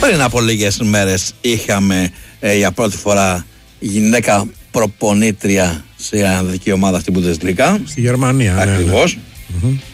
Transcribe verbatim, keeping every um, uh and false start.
πριν από λίγες μέρες είχαμε ε, για πρώτη φορά γυναίκα προπονήτρια σε ανδρική ομάδα στην Bundesliga. Στη Γερμανία. Ακριβώς. Ναι, ναι.